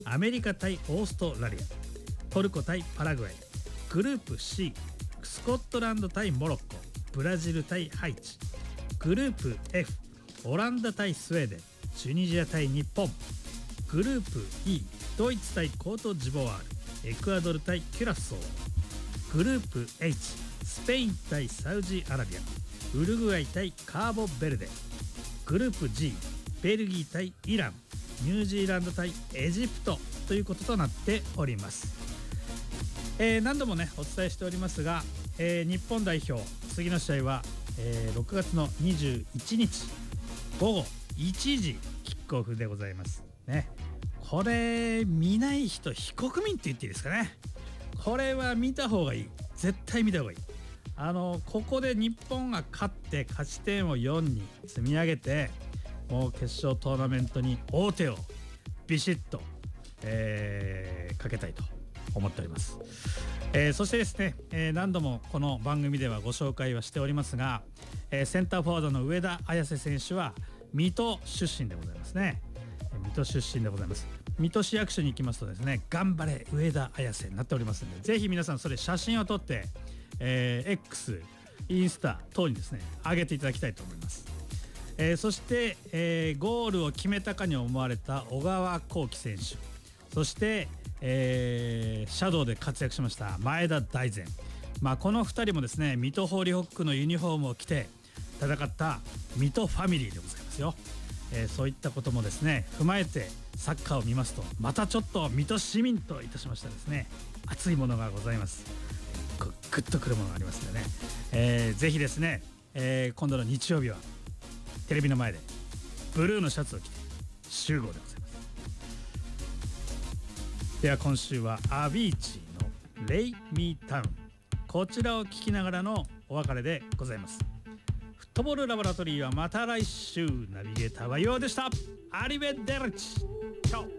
アメリカ対オーストラリア、トルコ対パラグアイ。グループ C、 スコットランド対モロッコ、ブラジル対ハイチ。グループ F、 オランダ対スウェーデン、チュニジア対日本。グループ E、 ドイツ対コートジボワール、エクアドル対キュラッソー。グループ H、 スペイン対サウジアラビア、ウルグアイ対カーボベルデ。グループ G、 ベルギー対イラン、ニュージーランド対エジプトということとなっております。何度もねお伝えしておりますが、日本代表次の試合は、6月の21日午後1時キックオフでございますね。これ見ない人非国民って言っていいですかね。これは見た方がいい、絶対見た方がいい。ここで日本が勝って勝ち点を4に積み上げて、もう決勝トーナメントに王手をビシッと、かけたいと思っております。そしてですね、何度もこの番組ではご紹介はしておりますが、センターフォワードの上田綺世選手は水戸出身でございますね。水戸出身でございます。水戸市役所に行きますとですね、頑張れ上田綺世になっておりますので、ぜひ皆さんそれ写真を撮って、X、インスタ等にですね上げていただきたいと思います。そして、ゴールを決めたかに思われた小川航基選手、そして、シャドウで活躍しました前田大然、この2人もですね水戸ホーリーホックのユニフォームを着て戦った水戸ファミリーでございますよ。そういったこともですね踏まえてサッカーを見ますと、またちょっと水戸市民といたしましたですね、熱いものがございます。グッとくるものがありますのでね、ぜひですね、今度の日曜日はテレビの前でブルーのシャツを着て集合でございます。では今週はアビーチのレイミータウン、こちらを聞きながらのお別れでございます。フットボールラボラトリーはまた来週。ナビゲーターはヨウでした。アリベデルチ。チャオ。